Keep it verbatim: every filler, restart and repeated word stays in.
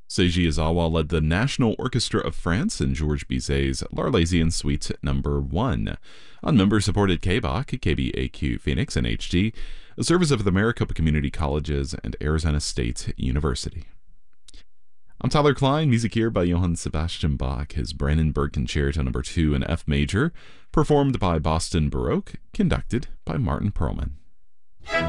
Seiji Izawa led the National Orchestra of France in Georges Bizet's L'Arlésienne Suite Number one. On member-supported K B A C, K B A Q Phoenix, and H D, a service of the Maricopa Community Colleges and Arizona State University. I'm Tyler Klein, music here by Johann Sebastian Bach, his Brandenburg Concerto Number two in F major, performed by Boston Baroque, conducted by Martin Perlman.